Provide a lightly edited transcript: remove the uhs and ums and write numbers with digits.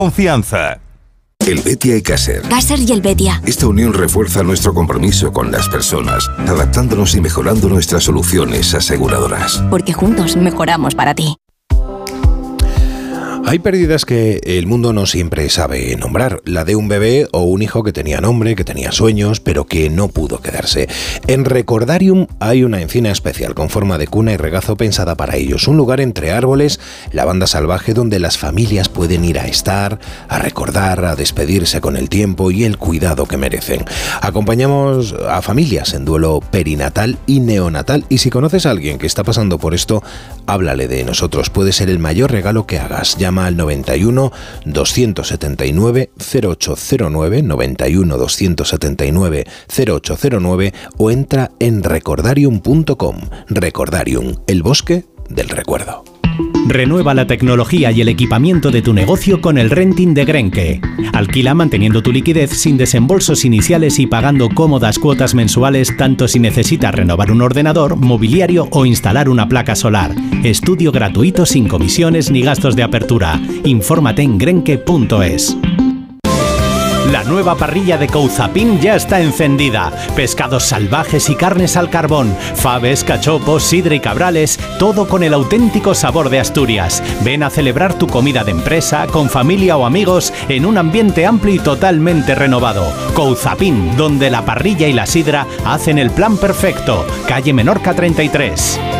Confianza. Helvetia y Caser. Caser y Helvetia. Esta unión refuerza nuestro compromiso con las personas, adaptándonos y mejorando nuestras soluciones aseguradoras. Porque juntos mejoramos para ti. Hay pérdidas que el mundo no siempre sabe nombrar. La de un bebé o un hijo que tenía nombre, que tenía sueños, pero que no pudo quedarse. En Recordarium hay una encina especial con forma de cuna y regazo pensada para ellos. Un lugar entre árboles, la banda salvaje donde las familias pueden ir a estar, a recordar, a despedirse con el tiempo y el cuidado que merecen. Acompañamos a familias en duelo perinatal y neonatal. Y si conoces a alguien que está pasando por esto, háblale de nosotros. Puede ser el mayor regalo que hagas. Llama al 91 279 0809, 91 279 0809 o entra en recordarium.com. Recordarium, el bosque del recuerdo. Renueva la tecnología y el equipamiento de tu negocio con el renting de Grenke. Alquila manteniendo tu liquidez sin desembolsos iniciales y pagando cómodas cuotas mensuales tanto si necesitas renovar un ordenador, mobiliario o instalar una placa solar. Estudio gratuito sin comisiones ni gastos de apertura. Infórmate en grenke.es. La nueva parrilla de Couzapin ya está encendida. Pescados salvajes y carnes al carbón, faves, cachopos, sidra y cabrales, todo con el auténtico sabor de Asturias. Ven a celebrar tu comida de empresa, con familia o amigos, en un ambiente amplio y totalmente renovado. Couzapin, donde la parrilla y la sidra hacen el plan perfecto. Calle Menorca 33.